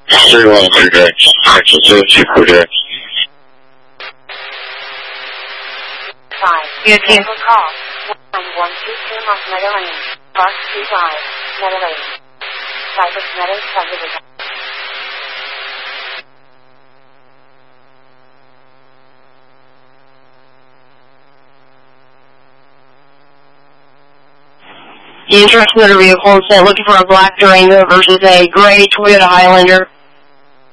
31 Clear Direct. Texas 02 Clear Direct. 5. Good team. Call. 9122 North Meadow Lane. Park 25. Meadow Lane. Cypress Meadows subdivision. The instruction motor vehicle is looking for a black Durango versus a gray Toyota Highlander.